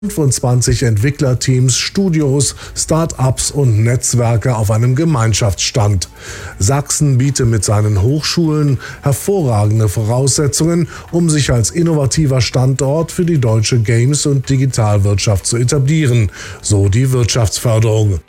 25 Entwicklerteams, Studios, Start-ups und Netzwerke auf einem Gemeinschaftsstand. Sachsen bietet mit seinen Hochschulen hervorragende Voraussetzungen, um sich als innovativer Standort für die deutsche Games- und Digitalwirtschaft zu etablieren, so die Wirtschaftsförderung.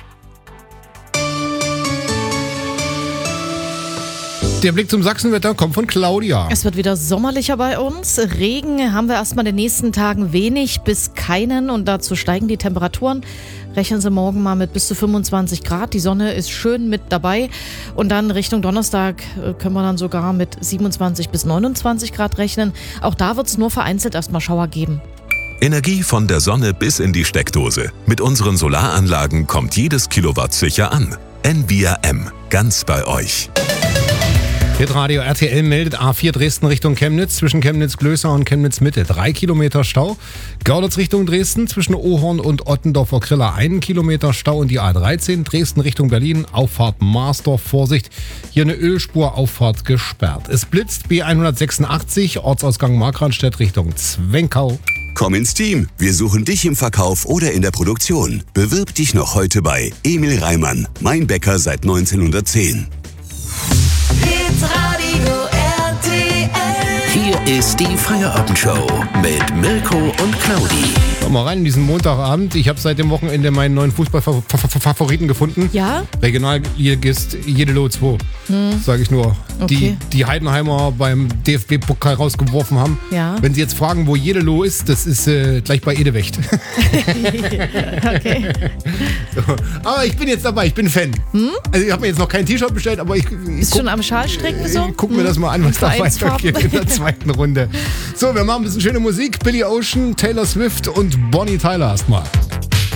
Der Blick zum Sachsenwetter kommt von Claudia. Es wird wieder sommerlicher bei uns. Regen haben wir erstmal in den nächsten Tagen wenig bis keinen und dazu steigen die Temperaturen. Rechnen Sie morgen mal mit bis zu 25 Grad. Die Sonne ist schön mit dabei. Und dann Richtung Donnerstag können wir dann sogar mit 27 bis 29 Grad rechnen. Auch da wird es nur vereinzelt erstmal Schauer geben. Energie von der Sonne bis in die Steckdose. Mit unseren Solaranlagen kommt jedes Kilowatt sicher an. Envia M. Ganz bei euch. Hitradio RTL meldet A4 Dresden Richtung Chemnitz, zwischen Chemnitz-Glößer und Chemnitz-Mitte 3 Kilometer Stau. Görlitz Richtung Dresden, zwischen Ohorn und Ottendorfer Kriller 1 Kilometer Stau und die A13 Dresden Richtung Berlin, Auffahrt Marsdorf, Vorsicht, hier eine Ölspurauffahrt gesperrt. Es blitzt B186, Ortsausgang Markranstädt Richtung Zwenkau. Komm ins Team, wir suchen dich im Verkauf oder in der Produktion. Bewirb dich noch heute bei Emil Reimann, mein Bäcker seit 1910. Hitradio RTL. Hier ist die Feierabendshow mit Mirko und Claudi. Komm mal rein in diesen Montagabend. Ich habe seit dem Wochenende meinen neuen Fußballfavoriten gefunden. Ja? Regionalligist Jedelo 2, sage ich nur. Okay. Die Heidenheimer beim DFB-Pokal rausgeworfen haben. Ja. Wenn Sie jetzt fragen, wo Jedelo ist, das ist gleich bei Edewecht. Okay. So. Aber ich bin jetzt dabei, ich bin Fan. Also ich habe mir jetzt noch kein T-Shirt bestellt, aber ich Bist schon am Schal stricken so? guck mir das mal an, was da Vereinsfarben. weitergeht in der zweiten Runde. So, wir machen ein bisschen schöne Musik. Billy Ocean, Taylor Swift und Bonnie Tyler erstmal.